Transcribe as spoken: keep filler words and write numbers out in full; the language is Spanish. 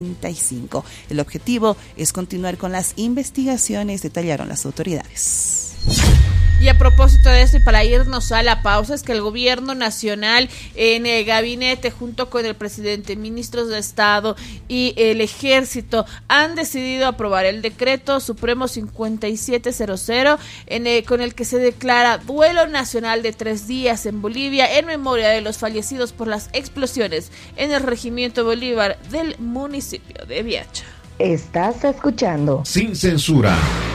El objetivo es continuar con las investigaciones, detallaron las autoridades. Y a propósito de esto, y para irnos a la pausa, es que el gobierno nacional en el gabinete, junto con el presidente, ministros de Estado y el ejército, han decidido aprobar el decreto supremo cincuenta y siete cero cero, en el, con el que se declara duelo nacional de tres días en Bolivia en memoria de los fallecidos por las explosiones en el Regimiento Bolívar del municipio de Viacha. Estás escuchando Sin Censura